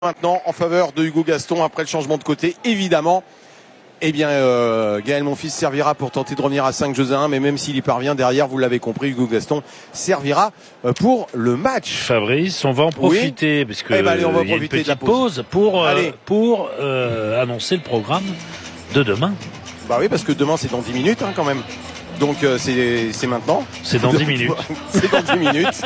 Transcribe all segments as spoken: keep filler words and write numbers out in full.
Maintenant en faveur de Hugo Gaston après le changement de côté, évidemment. Eh bien, euh, Gaël Monfils servira pour tenter de revenir à cinq jeux à un, mais même s'il y parvient derrière, vous l'avez compris, Hugo Gaston servira pour le match. Fabrice, on va en profiter, oui, parce que eh ben, allez, on va il y a profiter une petite de la pause, pause pour, euh, pour euh, annoncer le programme de demain. Bah oui, parce que demain c'est dans dix minutes hein, quand même. Donc euh, c'est maintenant. C'est dans dix minutes. C'est dans dix minutes.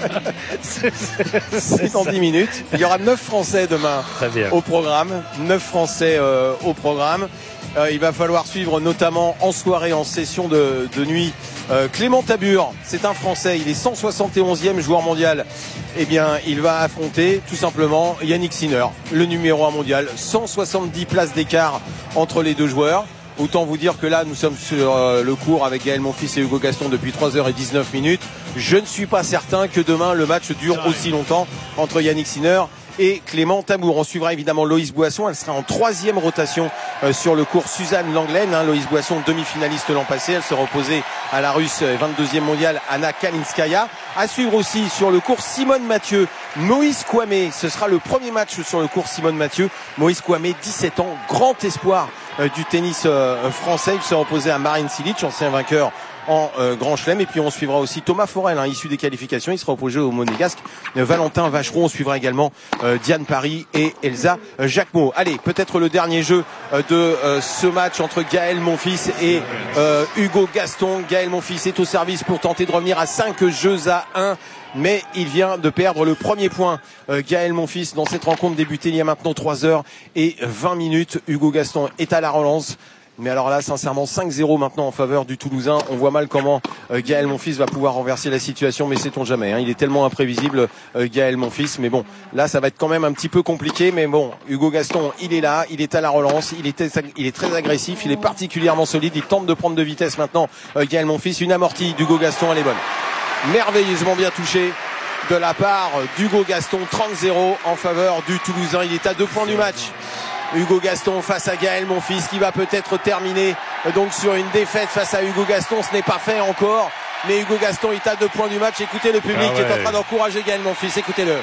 C'est dans dix minutes. Il y aura neuf Français demain au programme. neuf Français euh, au programme. Euh, il va falloir suivre notamment en soirée, en session de, de nuit, euh, Clément Tabur. C'est un Français. Il est cent soixante et onzième joueur mondial. Eh bien, il va affronter tout simplement Yannick Sinner, le numéro un mondial. cent soixante-dix places d'écart entre les deux joueurs. Autant vous dire que là, nous sommes sur euh, le cours avec Gaël Monfils et Hugo Gaston depuis trois heures dix-neuf minutes. Je ne suis pas certain que demain, le match dure aussi longtemps entre Yannick Sinner et Clément Tabur. On suivra évidemment Loïs Boisson. Elle sera en troisième rotation euh, sur le cours Suzanne Langlaine. Hein, Loïs Boisson, demi-finaliste l'an passé. Elle sera opposée à la Russe vingt-deuxième mondiale Anna Kalinskaya. À suivre aussi sur le cours Simone Mathieu, Moïse Kouamé. Ce sera le premier match sur le cours Simone Mathieu. Moïse Kouamé, dix-sept ans, grand espoir euh, du tennis euh, français. Il sera opposé à Marin Cilic, ancien vainqueur en euh, Grand Chelem. Et puis on suivra aussi Thomas Forel, hein, issu des qualifications. Il sera opposé au monégasque euh, Valentin Vacheron. On suivra également euh, Diane Paris et Elsa euh, Jacquemot. Allez, peut-être le dernier jeu euh, de euh, ce match entre Gaël Monfils et euh, Hugo Gaston. Gaël Monfils est au service pour tenter de revenir à cinq jeux à un. Mais il vient de perdre le premier point. Euh, Gaël Monfils dans cette rencontre débutée il y a maintenant trois heures vingt minutes. Hugo Gaston est à la relance. Mais alors là, sincèrement, cinq zéro maintenant en faveur du Toulousain. On voit mal comment euh, Gaël Monfils va pouvoir renverser la situation, mais sait-on jamais. Hein. Il est tellement imprévisible, euh, Gaël Monfils. Mais bon, là, ça va être quand même un petit peu compliqué. Mais bon, Hugo Gaston, il est là, il est à la relance, il est, il est très agressif, il est particulièrement solide. Il tente de prendre de vitesse maintenant, euh, Gaël Monfils. Une amortie d'Hugo Gaston, elle est bonne. Merveilleusement bien touché de la part d'Hugo Gaston. Trente zéro en faveur du Toulousain. Il est à deux points du match. Hugo Gaston face à Gaël Monfils qui va peut-être terminer donc sur une défaite face à Hugo Gaston. Ce n'est pas fait encore, mais Hugo Gaston est à deux points du match. Écoutez le public ah ouais. qui est en train d'encourager Gaël Monfils. Écoutez-le.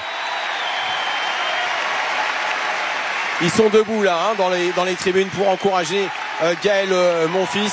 Ils sont debout là hein, dans les dans les tribunes pour encourager euh, Gaël euh, Monfils.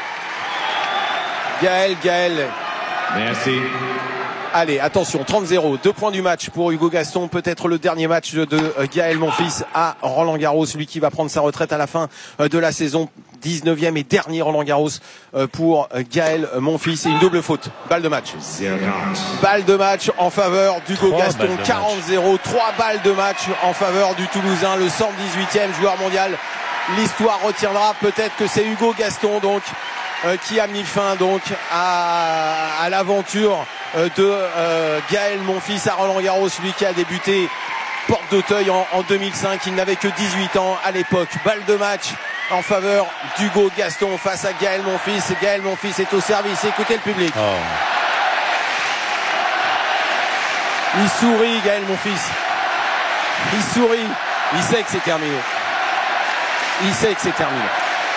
Gaël, Gaël. Merci. Allez, attention, trente zéro, deux points du match pour Hugo Gaston, peut-être le dernier match de Gaël Monfils à Roland-Garros, lui qui va prendre sa retraite à la fin de la saison, dix-neuvième et dernier Roland-Garros pour Gaël Monfils, et une double faute, balle de match. Balle de match en faveur d'Hugo Gaston, quarante zéro, trois balles de match en faveur du Toulousain, le cent dix-huitième joueur mondial. L'histoire retiendra peut-être que c'est Hugo Gaston donc euh, qui a mis fin donc à, à l'aventure de euh, Gaël Monfils à Roland-Garros, lui qui a débuté porte d'Auteuil en, en deux mille cinq. Il n'avait que dix-huit ans à l'époque. Balle de match en faveur d'Hugo Gaston face à Gaël Monfils. Gaël Monfils est au service. Écoutez le public. Oh. Il sourit, Gaël Monfils. Il sourit. Il sait que c'est terminé. Il sait que c'est terminé.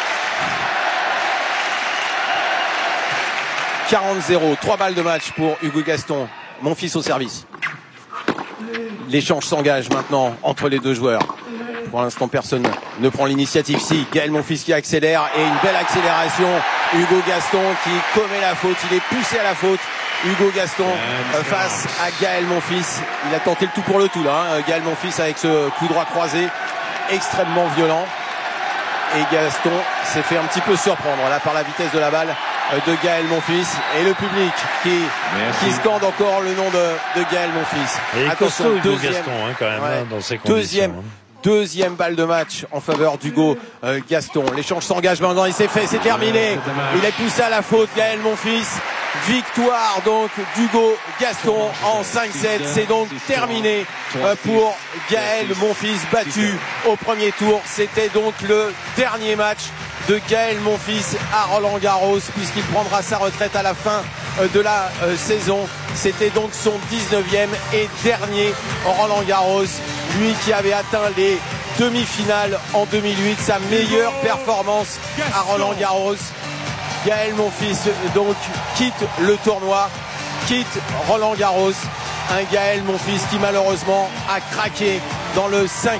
quarante zéro, trois balles de match pour Hugo Gaston. Monfils au service. L'échange s'engage maintenant entre les deux joueurs. Pour l'instant, personne ne prend l'initiative. Si, Gaël Monfils qui accélère et une belle accélération. Hugo Gaston qui commet la faute. Il est poussé à la faute. Hugo Gaston euh, face à Gaël Monfils. Il a tenté le tout pour le tout là. Hein. Gaël Monfils avec ce coup droit croisé extrêmement violent. Et Gaston s'est fait un petit peu surprendre là par la vitesse de la balle de Gaël Monfils et le public qui, qui scande encore le nom de, de Gaël Monfils. Et attention, deuxième, Gaston, hein, quand même, ouais, dans ces deuxième, conditions. Deuxième balle de match en faveur d'Hugo euh, Gaston. L'échange s'engage maintenant, il s'est fait, c'est terminé. Il est poussé à la faute, Gaël Monfils. Victoire donc d'Hugo Gaston en cinq sept. C'est donc terminé euh, pour Gaël Monfils, battu au premier tour. C'était donc le dernier match de Gaël Monfils à Roland-Garros, puisqu'il prendra sa retraite à la fin euh, de la euh, saison. C'était donc son dix-neuvième et dernier Roland-Garros. Lui qui avait atteint les demi-finales en deux mille huit, sa meilleure performance à Roland-Garros. Gaël Monfils donc quitte le tournoi, quitte Roland-Garros. Un Gaël Monfils qui malheureusement a craqué dans le cinquième.